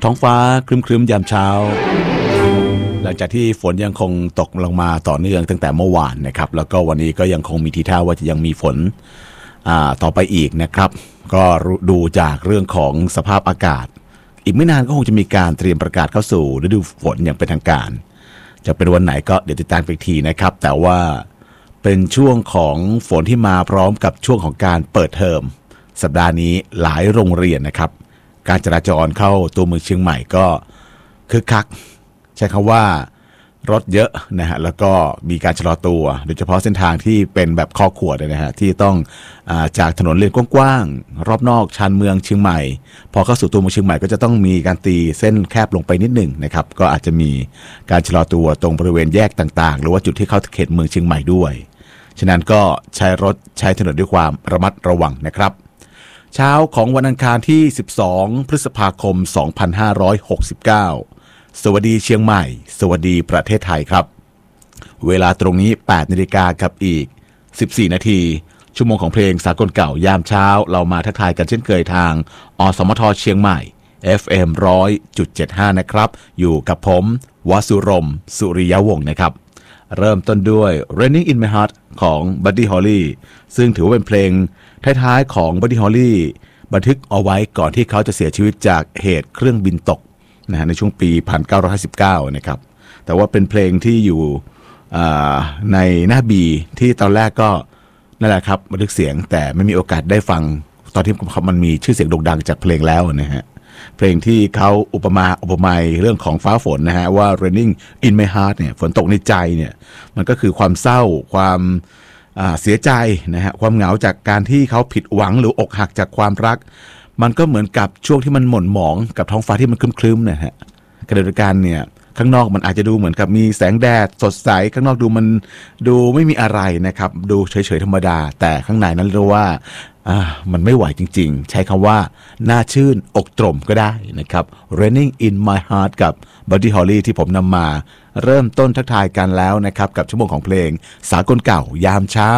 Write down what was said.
ท้องฟ้าครึ้มๆยามเช้าหลังจากที่ฝนยังคงตกลงมาต่อเนื่องตั้งแต่เมื่อวานนะครับแล้วก็วันนี้ก็ยังคงมีทีท่าว่าจะยังมีฝนต่อไปอีกนะครับก็ดูจากเรื่องของสภาพอากาศอีกไม่นานก็คงจะมีการเตรียมประกาศเข้าสู่ฤดูฝนอย่างเป็นทางการจะเป็นวันไหนก็เดี๋ยวติดตามอีกทีนะครับแต่ว่าเป็นช่วงของฝนที่มาพร้อมกับช่วงของการเปิดเทอมสัปดาห์นี้หลายโรงเรียนนะครับการจราจรเข้าตัวเมืองเชียงใหม่ก็คึกคักใช้คำว่ารถเยอะนะฮะแล้วก็มีการชะลอตัวโดยเฉพาะเส้นทางที่เป็นแบบข้อขวดนะฮะที่ต้องจากถนนเลนกว้างๆรอบนอกชานเมืองเชียงใหม่พอเข้าสู่ตัวเมืองเชียงใหม่ก็จะต้องมีการตีเส้นแคบลงไปนิดหนึ่งนะครับก็อาจจะมีการชะลอตัวตรงบริเวณแยกต่างๆหรือว่าจุดที่เข้าเขตเมืองเชียงใหม่ด้วยฉะนั้นก็ใช้รถใช้ถนนด้วยความระมัดระวังนะครับเช้าของวันอังคารที่12พฤษภาคม2569สวัสดีเชียงใหม่สวัสดีประเทศไทยครับเวลาตรงนี้ 8 นาฬิกากับอีก14นาทีชั่วโมงของเพลงสากลเก่ายามเช้าเรามาทักทายกันเช่นเคยทางอสมทเชียงใหม่ FM 100.75 นะครับอยู่กับผมวสุรมสุริยวงศ์นะครับเริ่มต้นด้วย Raining in My Heart ของ Buddy Holly ซึ่งถือว่าเป็นเพลงท้ายๆของ Buddy Holly บันทึกเอาไว้ก่อนที่เขาจะเสียชีวิตจากเหตุเครื่องบินตกนะฮะในช่วงปี 1959 นะครับแต่ว่าเป็นเพลงที่อยู่ในหน้าบีที่ตอนแรกก็นั่นแหละครับบันทึกเสียงแต่ไม่มีโอกาสได้ฟังตอนที่มันมีชื่อเสียงโด่งดังจากเพลงแล้วนะฮะเพลงที่เขาอุปมาเรื่องของฟ้าฝนนะฮะว่า Raining in My Heart เนี่ยฝนตกในใจเนี่ยมันก็คือความเศร้าความเสียใจนะฮะความเหงาจากการที่เขาผิดหวังหรืออกหักจากความรักมันก็เหมือนกับช่วงที่มันหม่นหมองกับท้องฟ้าที่มันครึ้มๆนะฮะขณะเดียวกันเนี่ยข้างนอกมันอาจจะดูเหมือนกับมีแสงแดดสดใสข้างนอกดูไม่มีอะไรนะครับดูเฉยๆธรรมดาแต่ข้างในนั้นเรียกว่ามันไม่ไหวจริงๆใช้คำว่าน่าชื่นอกตรมก็ได้นะครับ Raining in My Heart กับ Buddy Holly ที่ผมนำมาเริ่มต้นทักทายกันแล้วนะครับกับชั่วโมงของเพลงสากลเก่ายามเช้า